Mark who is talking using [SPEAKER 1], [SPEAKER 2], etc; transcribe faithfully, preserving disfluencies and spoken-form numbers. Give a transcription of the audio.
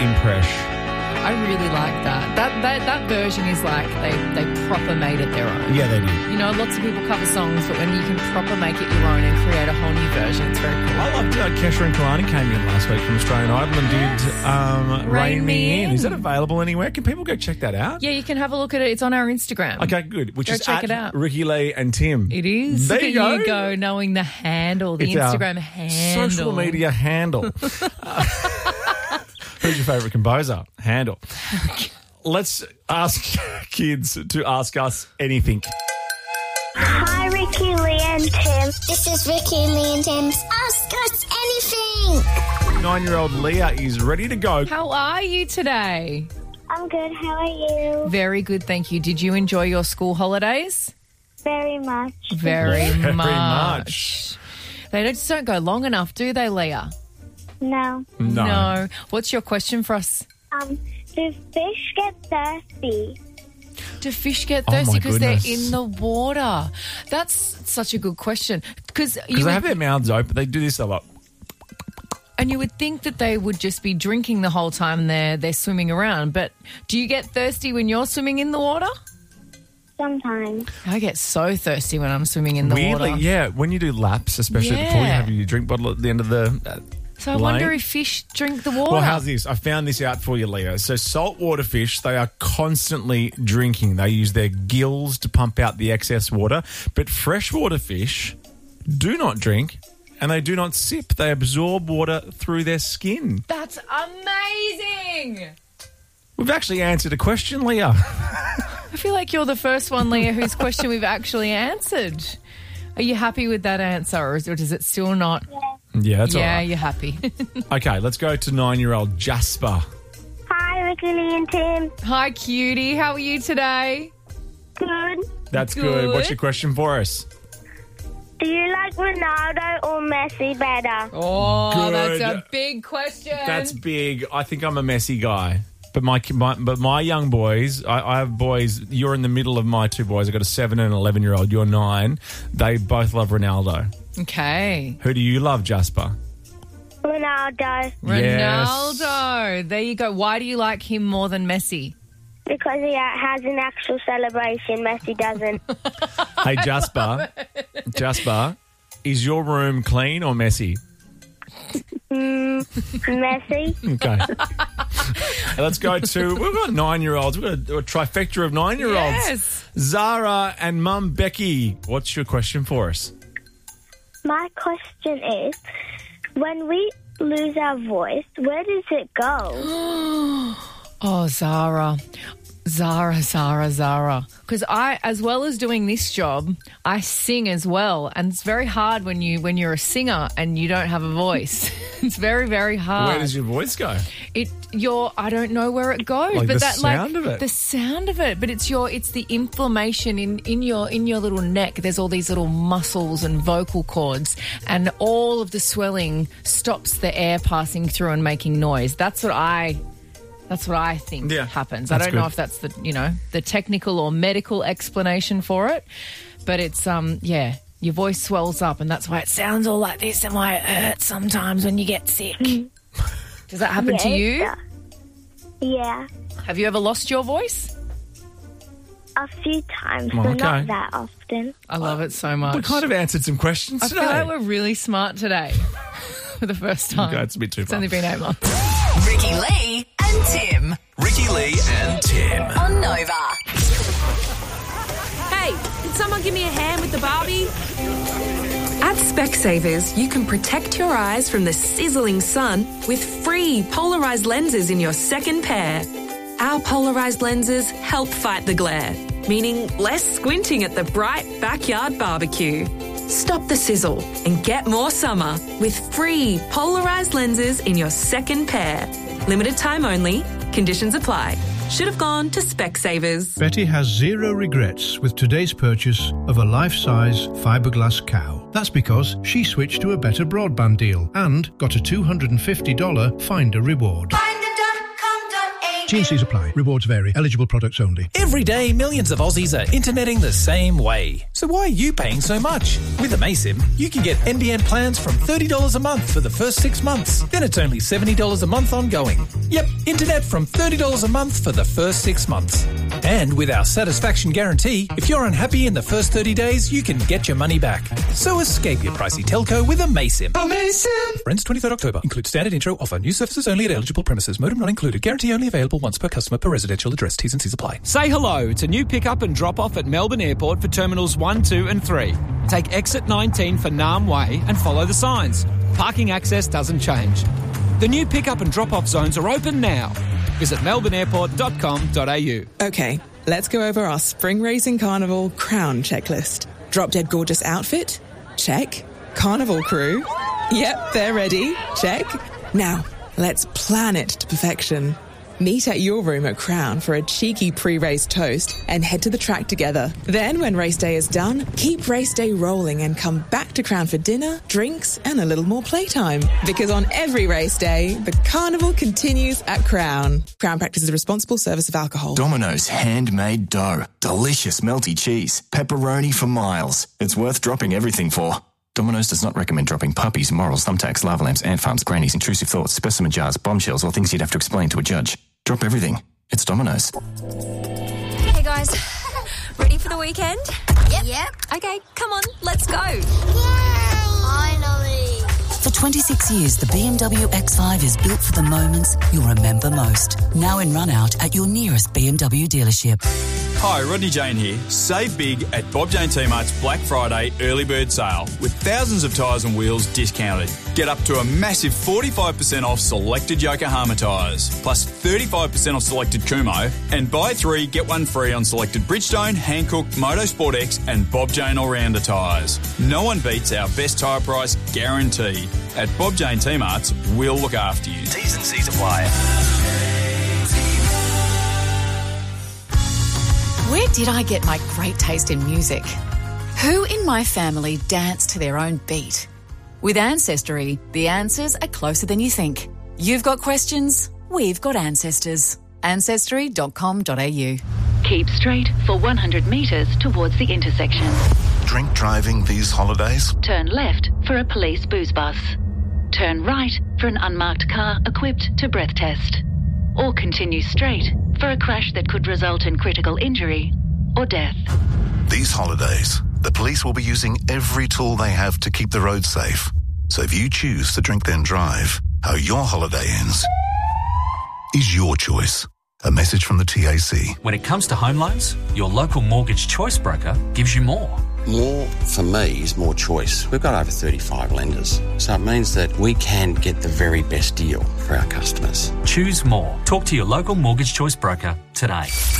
[SPEAKER 1] impression.
[SPEAKER 2] I really like that. That that that version is like they, they proper made it their own.
[SPEAKER 1] Yeah, they did.
[SPEAKER 2] You know, lots of people cover songs, but when you can proper make it your own and create a whole new version, it's very cool.
[SPEAKER 1] I loved uh, Kesha and Kalani came in last week from Australian Idol and
[SPEAKER 2] Yes.
[SPEAKER 1] did um, Rain,
[SPEAKER 2] Rain
[SPEAKER 1] Me
[SPEAKER 2] Me
[SPEAKER 1] In.
[SPEAKER 2] In.
[SPEAKER 1] Is that available anywhere? Can people go check that out?
[SPEAKER 2] Yeah, you can have a look at it. It's on our Instagram.
[SPEAKER 1] Okay, good. Which
[SPEAKER 2] Go
[SPEAKER 1] is
[SPEAKER 2] check
[SPEAKER 1] at
[SPEAKER 2] it out.
[SPEAKER 1] Ricky Lee and Tim.
[SPEAKER 2] It is.
[SPEAKER 1] There
[SPEAKER 2] Look
[SPEAKER 1] you
[SPEAKER 2] at
[SPEAKER 1] go.
[SPEAKER 2] you go, knowing the handle, the
[SPEAKER 1] It's our
[SPEAKER 2] Instagram handle.
[SPEAKER 1] Social media handle. Uh, who's your favourite composer? Handle. Let's ask kids to ask us anything.
[SPEAKER 3] Hi, Ricky, Lee, and Tim. This is Ricky, Lee, and Tim's Ask Us Anything.
[SPEAKER 1] Nine-year-old Leah is ready to go.
[SPEAKER 2] How are you today?
[SPEAKER 3] I'm good. How are you?
[SPEAKER 2] Very good, thank you. Did you enjoy your school holidays?
[SPEAKER 3] Very much.
[SPEAKER 2] Very,
[SPEAKER 1] Very
[SPEAKER 2] much.
[SPEAKER 1] much.
[SPEAKER 2] They just don't go long enough, do they, Leah?
[SPEAKER 3] No.
[SPEAKER 1] No.
[SPEAKER 2] No. What's your question for us?
[SPEAKER 3] Um, do fish get thirsty?
[SPEAKER 2] Do fish get
[SPEAKER 1] Oh, my
[SPEAKER 2] thirsty because they're
[SPEAKER 1] goodness.
[SPEAKER 2] in the water? That's such a good question. Because
[SPEAKER 1] Because
[SPEAKER 2] you
[SPEAKER 1] they
[SPEAKER 2] would,
[SPEAKER 1] have their mouths open. They do this a lot.
[SPEAKER 2] and you would think that they would just be drinking the whole time they're they're swimming around. But do you get thirsty when you're swimming in the water?
[SPEAKER 3] Sometimes.
[SPEAKER 2] I get so thirsty when I'm swimming in the
[SPEAKER 1] Weirdly,
[SPEAKER 2] water.
[SPEAKER 1] yeah. When you do laps, especially
[SPEAKER 2] Yeah.
[SPEAKER 1] before you have your drink bottle at the end of the... Uh,
[SPEAKER 2] So I
[SPEAKER 1] lane.
[SPEAKER 2] wonder if fish drink the water.
[SPEAKER 1] Well, how's this? I found this out for you, Leah. So saltwater fish, they are constantly drinking. They use their gills to pump out the excess water. But freshwater fish do not drink and they do not sip. They absorb water through their skin.
[SPEAKER 2] That's amazing.
[SPEAKER 1] We've actually answered a question, Leah.
[SPEAKER 2] I feel like you're the first one, Leah, whose question we've actually answered. Are you happy with that answer, or is- or does it still not?
[SPEAKER 1] Yeah, that's
[SPEAKER 2] yeah,
[SPEAKER 1] all right.
[SPEAKER 2] you're happy.
[SPEAKER 1] Okay, let's go to nine-year-old Jasper.
[SPEAKER 3] Hi, Ricky, Lee, and Tim.
[SPEAKER 2] Hi, cutie. How are you today?
[SPEAKER 3] Good.
[SPEAKER 1] That's good.
[SPEAKER 2] Good.
[SPEAKER 1] What's your question for us?
[SPEAKER 3] Do you like Ronaldo or Messi better?
[SPEAKER 2] Oh,
[SPEAKER 1] Good.
[SPEAKER 2] that's a big question.
[SPEAKER 1] That's big. I think I'm a messy guy. But my, my but my young boys, I, I have boys. You're in the middle of my two boys. I've got a seven and an eleven year old. You're nine. They both love Ronaldo.
[SPEAKER 2] Okay.
[SPEAKER 1] Who do you love, Jasper?
[SPEAKER 3] Ronaldo.
[SPEAKER 2] Ronaldo. There you go. Why do you like him more than Messi?
[SPEAKER 3] Because he has an actual celebration. Messi doesn't.
[SPEAKER 1] Hey, Jasper. Jasper, is your room clean or messy?
[SPEAKER 3] mm, Messi.
[SPEAKER 1] Okay. Let's go to, we've got nine-year-olds. We've got a, a trifecta of nine-year-olds.
[SPEAKER 2] Yes.
[SPEAKER 1] Zara and Mum Becky. What's your question for us?
[SPEAKER 3] My question is, when we lose our voice, where does it go?
[SPEAKER 2] Oh, Zara. Zara, Zara, Zara. Because I, as well as doing this job, I sing as well. And it's very hard when, you, when you're a singer and you don't have a voice. It's very, very hard.
[SPEAKER 1] Where does your voice go?
[SPEAKER 2] It your I don't know where it goes,
[SPEAKER 1] Like
[SPEAKER 2] but
[SPEAKER 1] the
[SPEAKER 2] that
[SPEAKER 1] sound
[SPEAKER 2] like
[SPEAKER 1] of it.
[SPEAKER 2] the sound of it. But it's your it's the inflammation in, in your in your little neck. There's all these little muscles and vocal cords, and all of the swelling stops the air passing through and making noise. That's what I that's what I think
[SPEAKER 1] Yeah,
[SPEAKER 2] happens. I
[SPEAKER 1] that's
[SPEAKER 2] don't know
[SPEAKER 1] good.
[SPEAKER 2] if that's the you know the technical or medical explanation for it, but it's um yeah. Your voice swells up, and that's why it sounds all like this and why it hurts sometimes when you get sick. Does that happen to
[SPEAKER 3] Yeah,
[SPEAKER 2] you?
[SPEAKER 3] it does. Yeah,
[SPEAKER 2] Have you ever lost your voice?
[SPEAKER 3] a few times,
[SPEAKER 1] Oh,
[SPEAKER 3] but
[SPEAKER 1] okay.
[SPEAKER 3] not that often.
[SPEAKER 2] I love it so much.
[SPEAKER 1] We kind of answered some questions
[SPEAKER 2] I
[SPEAKER 1] today.
[SPEAKER 2] feel like we're really smart today for the first time.
[SPEAKER 1] Okay, it's a bit too
[SPEAKER 2] It's
[SPEAKER 1] far.
[SPEAKER 2] only been eight months.
[SPEAKER 4] Ricky Lee and Tim.
[SPEAKER 5] Ricky Lee and Tim.
[SPEAKER 4] On Nova.
[SPEAKER 6] Hey, can someone give me a hand with the Barbie? At Specsavers, you can protect your eyes from the sizzling sun with free polarized lenses in your second pair. Our polarized lenses help fight the glare, meaning less squinting at the bright backyard barbecue. Stop the sizzle and get more summer with free polarized lenses in your second pair. Limited time only. Conditions apply. Should have gone to Specsavers.
[SPEAKER 7] Betty has zero regrets with today's purchase of a life-size fiberglass cow. That's because she switched to a better broadband deal and got a two hundred fifty dollars Finder reward. T and C's apply. Rewards vary. Eligible products only.
[SPEAKER 8] Every day, millions of Aussies are interneting the same way. So why are you paying so much? With Amaysim, you can get N B N plans from thirty dollars a month for the first six months. Then it's only seventy dollars a month ongoing. Yep, internet from thirty dollars a month for the first six months. And with our satisfaction guarantee, if you're unhappy in the first thirty days, you can get your money back. So escape your pricey telco with Amaysim. Amaysim! Ends twenty-third October. Includes standard intro offer. New services only at eligible premises. Modem not included. Guarantee only available once per customer per residential address. T's and C's apply.
[SPEAKER 9] Say hello to new pick-up and drop-off at Melbourne Airport for Terminals one, two and three. Take exit nineteen for Nam Way and follow the signs. Parking access doesn't change. The new pick-up and drop-off zones are open now. Visit melbourne airport dot com dot a u.
[SPEAKER 10] Okay, let's go over our Spring Racing Carnival Crown checklist. Drop Dead Gorgeous outfit? Check. Carnival crew? Yep, they're ready. Check. Now, let's plan it to perfection. Meet at your room at Crown for a cheeky pre-race toast and head to the track together. Then, when race day is done, keep race day rolling and come back to Crown for dinner, drinks and a little more playtime. Because on every race day, the carnival continues at Crown. Crown practices responsible service of alcohol.
[SPEAKER 11] Domino's handmade dough. Delicious melty cheese. Pepperoni for miles. It's worth dropping everything for. Domino's does not recommend dropping puppies, morals, thumbtacks, lava lamps, ant farms, grannies, intrusive thoughts, specimen jars, bombshells, or things you'd have to explain to a judge. Drop everything. It's Domino's.
[SPEAKER 12] Hey guys, ready for the weekend? Yep. Yep. Okay, come on, let's go. Yay! Finally.
[SPEAKER 13] For twenty-six years, the B M W X five is built for the moments you'll remember most. Now in run-out at your nearest B M W dealership.
[SPEAKER 14] Hi, Rodney Jane here. Save big at Bob Jane T-Mart's Black Friday early bird sale with thousands of tyres and wheels discounted. Get up to a massive forty-five percent off selected Yokohama tyres, plus thirty-five percent off selected Kumho, and buy three, get one free on selected Bridgestone, Hankook, Motorsport X and Bob Jane All-Rounder tyres. No one beats our best tyre price guarantee. At Bob Jane T-Mart's, we'll look after you.
[SPEAKER 5] T's and C's apply.
[SPEAKER 15] Where did I get my great taste in music? Who in my family danced to their own beat? With Ancestry, the answers are closer than you think. You've got questions, we've got ancestors. ancestry dot com dot a u.
[SPEAKER 16] Keep straight for one hundred metres towards the intersection.
[SPEAKER 17] Drink driving these holidays?
[SPEAKER 16] Turn left for a police booze bus. Turn right for an unmarked car equipped to breath test. Or continue straight for a crash that could result in critical injury or death.
[SPEAKER 17] These holidays, the police will be using every tool they have to keep the roads safe. So if you choose to drink then drive, how your holiday ends is your choice. A message from the T A C.
[SPEAKER 18] When it comes to home loans, your local mortgage choice broker gives you more.
[SPEAKER 19] More, for me, is more choice. We've got over thirty-five lenders, so it means that we can get the very best deal for our customers.
[SPEAKER 18] Choose more. Talk to your local mortgage choice broker today.